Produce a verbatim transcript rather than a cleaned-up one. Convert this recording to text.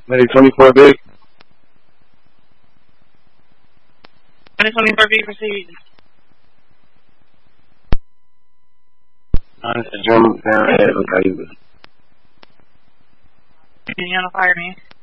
Maybe twenty-four big. twenty-four B, proceed. On the drum down ahead with Ayuba. Can you notify me?